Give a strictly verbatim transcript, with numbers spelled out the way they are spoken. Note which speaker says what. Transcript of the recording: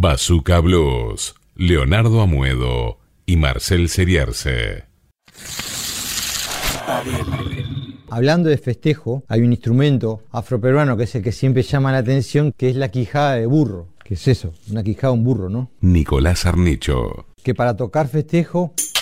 Speaker 1: Bazooka Blues, Leonardo Amuedo y Marcel Cerierce.
Speaker 2: Hablando de festejo, hay un instrumento afroperuano que es el que siempre llama la atención, que es la quijada de burro. ¿Qué es eso? Una quijada de un burro, ¿no?
Speaker 1: Nicolás Arnicho.
Speaker 2: Que para tocar festejo